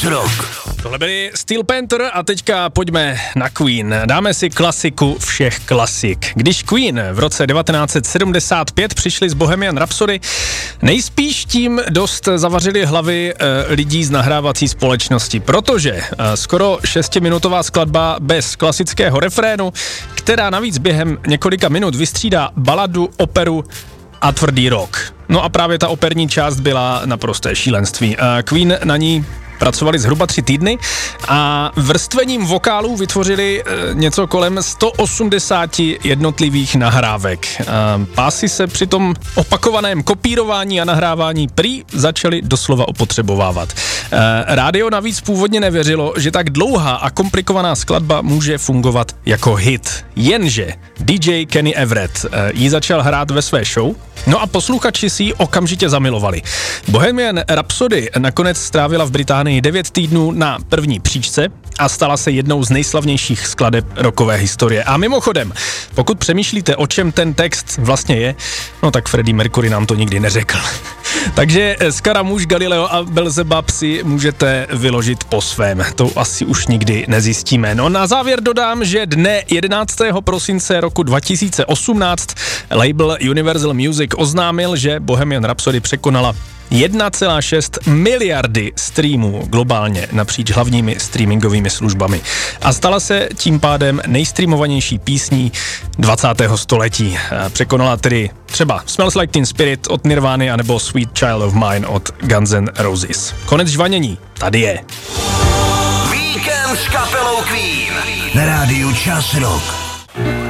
Rock. Tohle byli Steel Panther a teďka pojďme na Queen. Dáme si klasiku všech klasik. Když Queen v roce 1975 přišli z Bohemian Rhapsody, nejspíš tím dost zavařili hlavy lidí z nahrávací společnosti, protože skoro 6minutová skladba bez klasického refrénu, která navíc během několika minut vystřídá baladu, operu a tvrdý rock. No a právě ta operní část byla naprosté šílenství. Queen na ní pracovali zhruba 3 týdny a vrstvením vokálů vytvořili něco kolem 180 jednotlivých nahrávek. Pásy se při tom opakovaném kopírování a nahrávání prý začaly doslova opotřebovávat. Rádio navíc původně nevěřilo, že tak dlouhá a komplikovaná skladba může fungovat jako hit. Jenže DJ Kenny Everett ji začal hrát ve své show, no a posluchači si ji okamžitě zamilovali. Bohemian Rhapsody nakonec strávila v Británii 9 týdnů na první příčce a stala se jednou z nejslavnějších skladeb rockové historie. A mimochodem, pokud přemýšlíte, o čem ten text vlastně je, no tak Freddie Mercury nám to nikdy neřekl. Takže Scaramouche, Galileo a Belzebub si můžete vyložit po svém. To asi už nikdy nezjistíme. No na závěr dodám, že dne 11. prosince roku 2018 label Universal Music oznámil, že Bohemian Rhapsody překonala 1,6 miliardy streamů globálně napříč hlavními streamingovými službami a stala se tím pádem nejstreamovanější písní 20. století. Překonala tedy třeba Smells Like Teen Spirit od Nirvány anebo Sweet Child of Mine od Guns N' Roses. Konec žvanění, tady je. Víkend s kapelou Queen na rádiu Čas Rock.